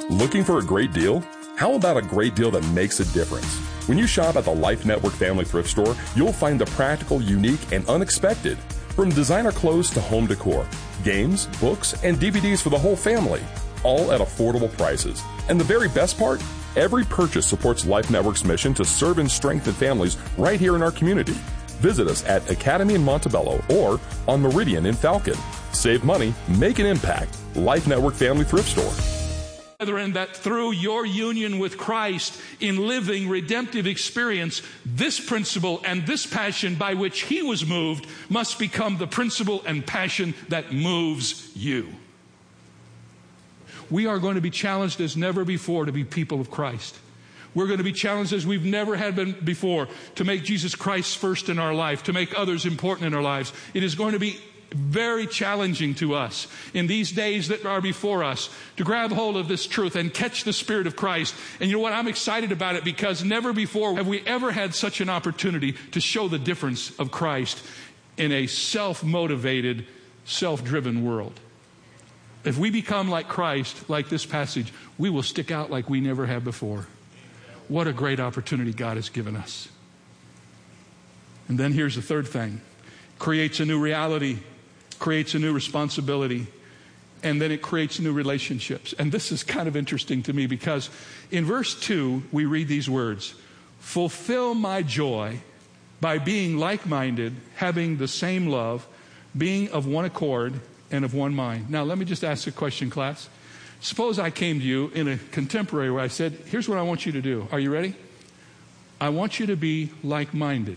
Looking for a great deal? How about a great deal that makes a difference? When you shop at the Life Network Family Thrift Store, you'll find the practical, unique, and unexpected. From designer clothes to home decor, games, books, and DVDs for the whole family, all at affordable prices. And the very best part? Every purchase supports Life Network's mission to serve and strengthen families right here in our community. Visit us at Academy in Montebello or on Meridian in Falcon. Save money, make an impact. Life Network Family Thrift Store. Brethren, that through your union with Christ in living redemptive experience, this principle and this passion by which he was moved must become the principle and passion that moves you. We are going to be challenged as never before to be people of Christ. We're going to be challenged as we've never had been before to make Jesus Christ first in our life, to make others important in our lives. It is going to be very challenging to us in these days that are before us to grab hold of this truth and catch the Spirit of Christ. And you know what? I'm excited about it because never before have we ever had such an opportunity to show the difference of Christ in a self-motivated, self-driven world. If we become like Christ, like this passage, we will stick out like we never have before. What a great opportunity God has given us. And then here's the third thing. Creates a new reality, creates a new responsibility, and then it creates new relationships. And this is kind of interesting to me because in verse 2, we read these words, fulfill my joy by being like-minded, having the same love, being of one accord and of one mind. Now, let me just ask a question, class. Suppose I came to you in a contemporary way. I said, here's what I want you to do. Are you ready? I want you to be like-minded.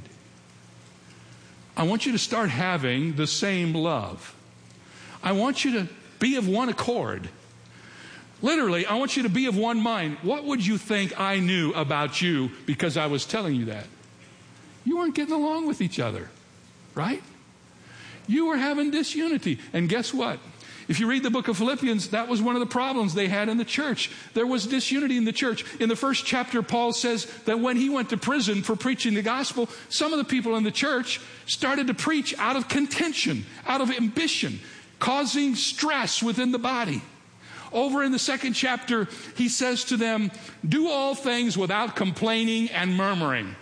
I want you to start having the same love. I want you to be of one accord. Literally, I want you to be of one mind. What would you think I knew about you because I was telling you that? You weren't getting along with each other, right? You were having disunity. And guess what? If you read the book of Philippians, that was one of the problems they had in the church. There was disunity in the church. In the first chapter, Paul says that when he went to prison for preaching the gospel, some of the people in the church started to preach out of contention, out of ambition, causing stress within the body. Over in the second chapter, he says to them, do all things without complaining and murmuring.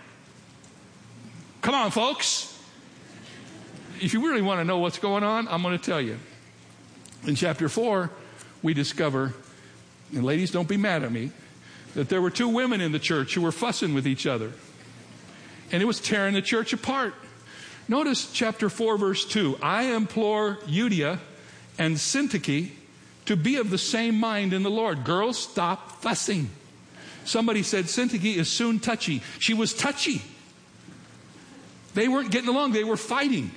Come on, folks. If you really want to know what's going on, I'm going to tell you. In chapter 4, we discover, and ladies, don't be mad at me, that there were two women in the church who were fussing with each other. And it was tearing the church apart. Notice chapter 4, verse 2. I implore Euodia and Syntyche to be of the same mind in the Lord. Girls, stop fussing. Somebody said Syntyche is soon touchy. She was touchy. They weren't getting along. They were fighting.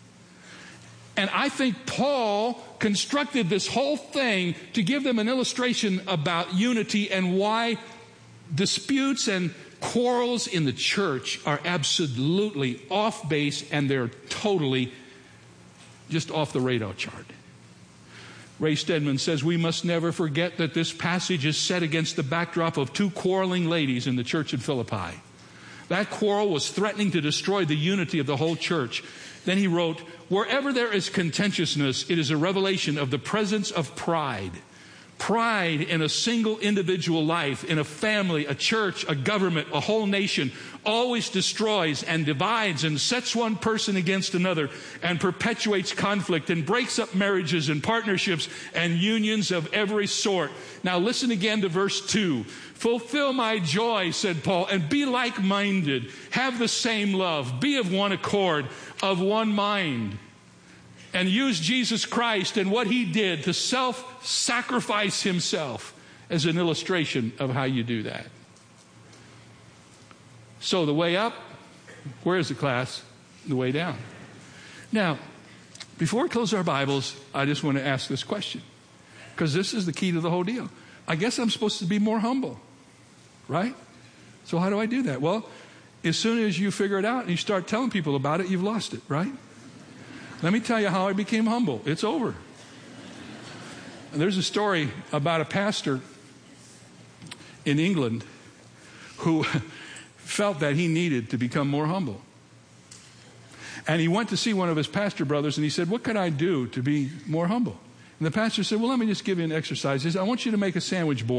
And I think Paul constructed this whole thing to give them an illustration about unity and why disputes and quarrels in the church are absolutely off base and they're totally just off the radar chart. Ray Stedman says we must never forget that this passage is set against the backdrop of two quarreling ladies in the church in Philippi. That quarrel was threatening to destroy the unity of the whole church. Then he wrote, wherever there is contentiousness, it is a revelation of the presence of pride. Pride in a single individual life, in a family, a church, a government, a whole nation, always destroys and divides and sets one person against another and perpetuates conflict and breaks up marriages and partnerships and unions of every sort. Now listen again to verse 2. Fulfill my joy, said Paul, and be like-minded. Have the same love. Be of one accord, of one mind. And use Jesus Christ and what he did to self-sacrifice himself as an illustration of how you do that. So the way up, where is the class? The way down. Now, before we close our Bibles, I just want to ask this question, because this is the key to the whole deal. I guess I'm supposed to be more humble, right? So how do I do that? Well, as soon as you figure it out and you start telling people about it, you've lost it, right? Let me tell you how I became humble. It's over. There's a story about a pastor in England who felt that he needed to become more humble. And he went to see one of his pastor brothers and he said, what can I do to be more humble? And the pastor said, well, let me just give you an exercise. He said, I want you to make a sandwich board.